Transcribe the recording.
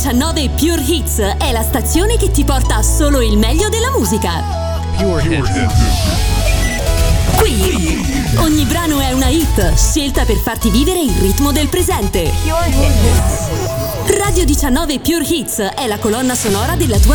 19 Pure Hits è la stazione che ti porta solo il meglio della musica. Pure Hits. Qui ogni brano è una hit, scelta per farti vivere il ritmo del presente. Radio 19 Pure Hits è la colonna sonora della tua